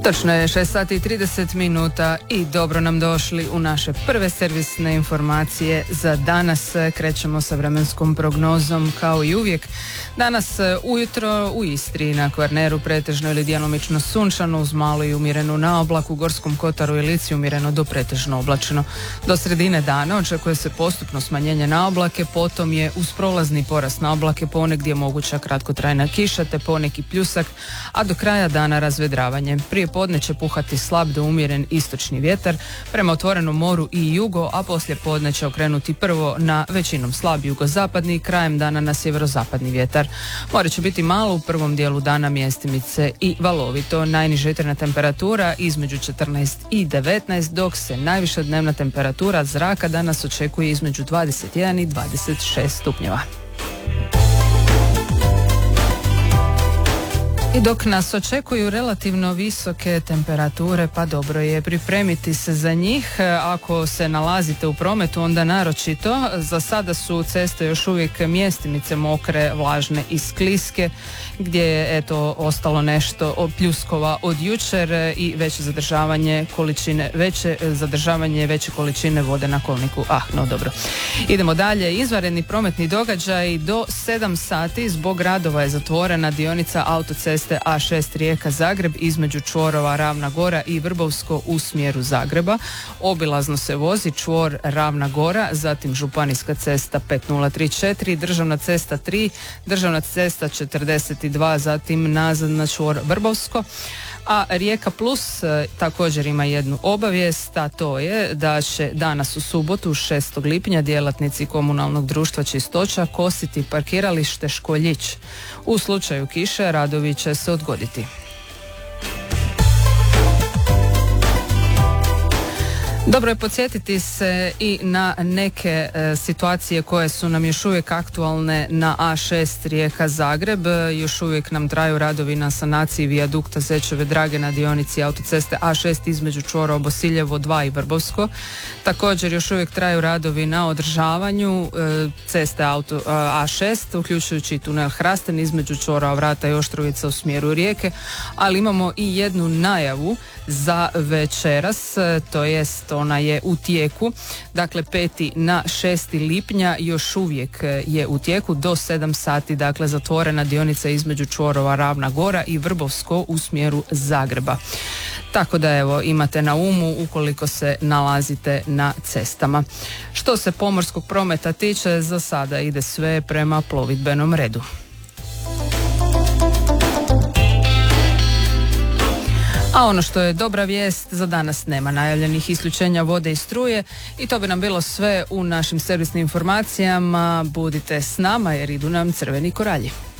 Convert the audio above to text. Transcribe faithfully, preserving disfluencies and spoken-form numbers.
Točno je šest sati i trideset minuta i dobro nam došli u naše prve servisne informacije za danas. Krećemo sa vremenskom prognozom kao i uvijek. Danas ujutro u Istri na Kvarneru pretežno ili djelomično sunčano uz malo i umjerenu naoblak, u Gorskom kotaru i Lici umjereno do pretežno oblačno. Do sredine dana očekuje se postupno smanjenje naoblake, potom je uz prolazni porast naoblake ponegdje moguća kratkotrajna kiša te poneki pljusak, a do kraja dana razvedravanje. Prije podne će puhati slab do umjeren istočni vjetar prema otvorenom moru i jugo, a poslije podne će okrenuti prvo na većinom slab jugozapadni i krajem dana na sjeverozapadni vjetar. More će biti malo, u prvom dijelu dana mjestimice i valovito. Najniža jutarnja temperatura između četrnaest i devetnaest, dok se najviša dnevna temperatura zraka danas očekuje između dvadeset jedan i dvadeset šest stupnjeva. I dok nas očekuju relativno visoke temperature, pa dobro je pripremiti se za njih. Ako se nalazite u prometu, onda naročito. Za sada su ceste još uvijek mjestimice mokre, vlažne i skliske, gdje je eto ostalo nešto pljuskova od jučer i veće zadržavanje količine, veće zadržavanje veće količine vode na kolniku. Ah, no dobro. Idemo dalje. Izvanredni prometni događaj do sedam sati zbog radova je zatvorena dionica autoceste A šest Rijeka Zagreb između čvorova Ravna Gora i Vrbovsko u smjeru Zagreba. Obilazno se vozi čvor Ravna Gora, zatim županijska cesta pet nula tri četiri, državna cesta tri, državna cesta četrdeset dva, zatim nazad na čvor Vrbovsko. A Rijeka Plus e, također ima jednu obavijest, a to je da će danas u subotu šestog lipnja djelatnici komunalnog društva Čistoća kositi parkiralište Školjić. U slučaju kiše radovi će se odgoditi. Dobro je podsjetiti se i na neke e, situacije koje su nam još uvijek aktualne na A šest Rijeka Zagreb. Još uvijek nam traju radovi na sanaciji vijadukta Zečeve Drage na dionici autoceste A šest između čvora Bosiljevo dva i Vrbovsko. Također još uvijek traju radovi na održavanju e, ceste auto, A šest, uključujući i tunel Hrasten između čvora Vrata i Oštrovica u smjeru Rijeke, ali imamo i jednu najavu za večeras, to jest ona je u tijeku. Dakle, peti na šesti lipnja još uvijek je u tijeku do sedam sati, dakle zatvorena dionica između čvorova Ravna Gora i Vrbovsko u smjeru Zagreba. Tako da evo, imate na umu ukoliko se nalazite na cestama. Što se pomorskog prometa tiče, za sada ide sve prema plovidbenom redu. A ono što je dobra vijest, za danas nema najavljenih isključenja vode i struje i to bi nam bilo sve u našim servisnim informacijama. Budite s nama jer idu nam crveni koralji.